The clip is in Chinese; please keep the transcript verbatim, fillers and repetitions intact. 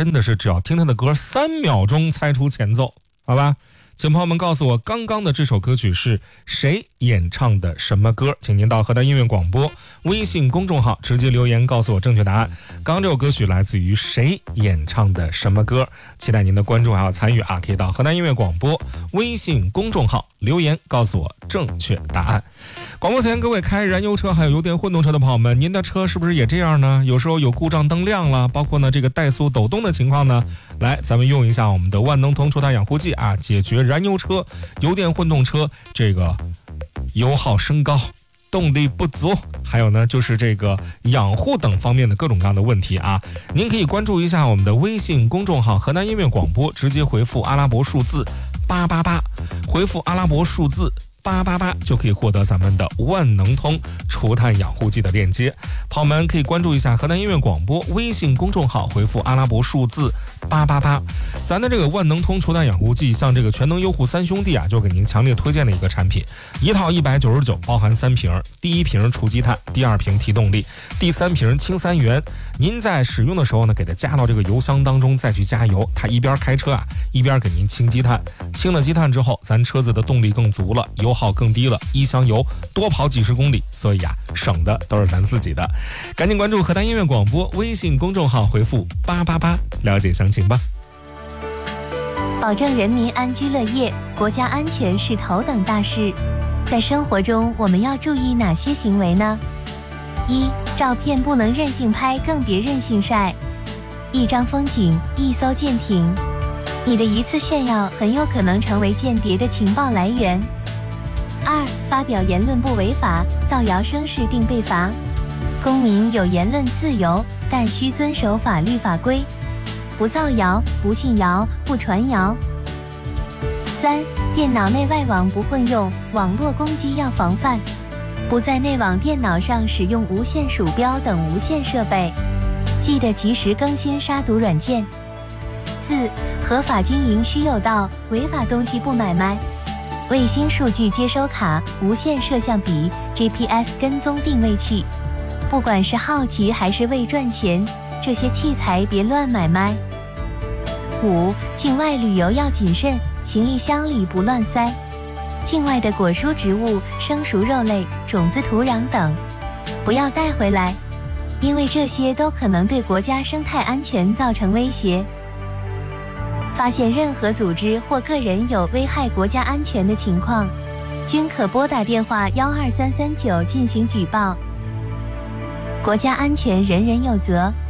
真的是只要听他的歌，三秒钟猜出前奏，好吧？请朋友们告诉我，刚刚的这首歌曲是谁演唱的什么歌？请您到河南音乐广播微信公众号直接留言告诉我正确答案。刚刚这首歌曲来自于谁演唱的什么歌？期待您的关注还有参与啊！可以到河南音乐广播微信公众号留言告诉我正确答案。广播前各位开燃油车还有油电混动车的朋友们，您的车是不是也这样呢？有时候有故障灯亮了，包括呢这个怠速抖动的情况呢？来，咱们用一下我们的万能通除碳养护剂啊，解决燃油车、油电混动车这个油耗升高、动力不足，还有呢就是这个养护等方面的各种各样的问题啊。您可以关注一下我们的微信公众号河南音乐广播，直接回复阿拉伯数字八八八，回复阿拉伯数字八八八就可以获得咱们的万能通除碳养护剂的链接。朋友们可以关注一下河南音乐广播微信公众号，回复阿拉伯数字八八八。咱的这个万能通除碳养护剂，像这个全能优护三兄弟啊，就给您强烈推荐的一个产品，一套一百九十九，包含三瓶，第一瓶除积碳，第二瓶提动力，第三瓶氢三元。您在使用的时候呢，给它加到这个油箱当中再去加油，它一边开车啊，一边给您清积碳。清了积碳之后，咱车子的动力更足了，油耗更低了，一箱油多跑几十公里，所以啊，省的都是咱自己的。赶紧关注河南音乐广播微信公众号，回复八八八了解详情吧。 保证人民安居乐业，国家安全是头等大事。在生活中，我们要注意哪些行为呢？一、照片不能任性拍，更别任性晒。一张风景，一艘舰艇，你的一次炫耀很有可能成为间谍的情报来源。二、发表言论不违法，造谣生事定被罚。公民有言论自由，但需遵守法律法规，不造谣，不信谣，不传谣。三、电脑内外网不混用，网络攻击要防范，不在内网电脑上使用无线鼠标等无线设备，记得及时更新杀毒软件。四、合法经营需有道，违法东西不买卖。卫星数据接收卡、无线摄像笔、G P S 跟踪定位器，不管是好奇还是为赚钱，这些器材别乱买卖。五、境外旅游要谨慎，行李箱里不乱塞。境外的果蔬植物、生熟肉类、种子土壤等，不要带回来，因为这些都可能对国家生态安全造成威胁。发现任何组织或个人有危害国家安全的情况，均可拨打电话幺二三三九进行举报。国家安全人人有责，